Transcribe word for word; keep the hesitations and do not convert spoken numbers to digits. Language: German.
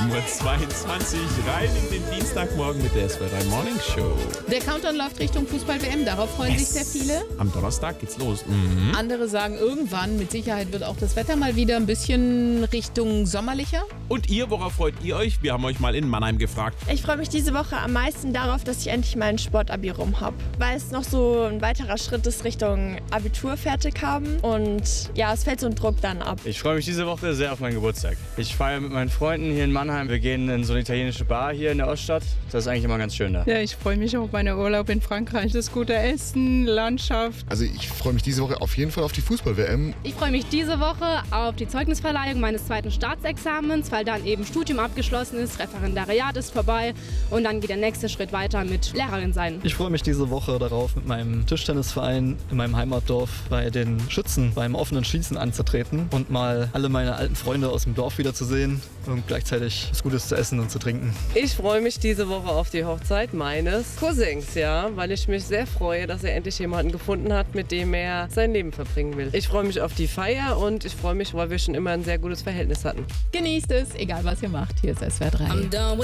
sieben Uhr zweiundzwanzig rein in den Dienstagmorgen mit der S W R drei Morning Show. Der Countdown läuft Richtung Fußball-W M, darauf freuen Yes. sich sehr viele. Am Donnerstag geht's los. Mhm. Andere sagen, irgendwann, mit Sicherheit wird auch das Wetter mal wieder ein bisschen Richtung sommerlicher. Und ihr, worauf freut ihr euch? Wir haben euch mal in Mannheim gefragt. Ich freue mich diese Woche am meisten darauf, dass ich endlich mein Sportabi rum habe, weil es noch so ein weiterer Schritt ist Richtung Abitur fertig haben und ja, es fällt so ein Druck dann ab. Ich freue mich diese Woche sehr auf meinen Geburtstag. Ich feiere mit meinen Freunden hier in Mannheim. Wir gehen in so eine italienische Bar hier in der Oststadt. Das ist eigentlich immer ganz schön da. Ja, ich freue mich auf meinen Urlaub in Frankreich. Das gute Essen, Landschaft. Also ich freue mich diese Woche auf jeden Fall auf die Fußball-W M. Ich freue mich diese Woche auf die Zeugnisverleihung meines zweiten Staatsexamens, weil dann eben Studium abgeschlossen ist, Referendariat ist vorbei und dann geht der nächste Schritt weiter mit Lehrerin sein. Ich freue mich diese Woche darauf, mit meinem Tischtennisverein in meinem Heimatdorf bei den Schützen beim offenen Schießen anzutreten und mal alle meine alten Freunde aus dem Dorf wiederzusehen und gleichzeitig was Gutes zu essen und zu trinken. Ich freue mich diese Woche auf die Hochzeit meines Cousins, ja, weil ich mich sehr freue, dass er endlich jemanden gefunden hat, mit dem er sein Leben verbringen will. Ich freue mich auf die Feier und ich freue mich, weil wir schon immer ein sehr gutes Verhältnis hatten. Genießt es, egal was ihr macht. Hier ist S W R drei.